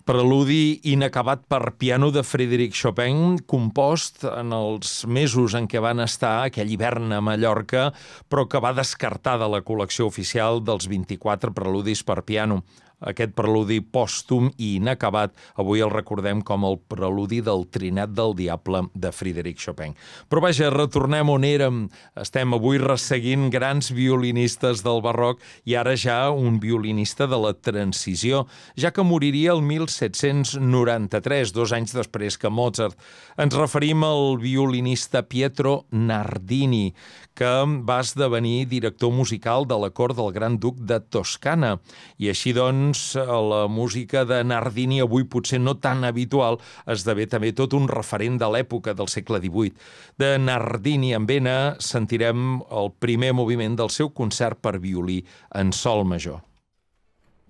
Preludi inacabat per piano de Frédéric Chopin, compost en els mesos en què van estar aquell hivern a Mallorca, però que va descartar de la col·lecció oficial dels 24 preludis per piano. Aquest preludi pòstum i inacabat, avui el recordem com el preludi del Trinat del Diable de Frédéric Chopin. Però vaja, retornem on érem. Estem avui resseguint grans violinistes del barroc i ara ja un violinista de la transició, ja que moriria el 1793, 2 anys després que Mozart. Ens referim al violinista Pietro Nardini, que va esdevenir director musical de la cort del Gran Duc de Toscana. I així doncs, la música de Nardini, avui potser no tan habitual, esdevé també tot un referent de l'època del segle XVIII. De Nardini en Vena sentirem el primer moviment del seu concert per violí en sol major.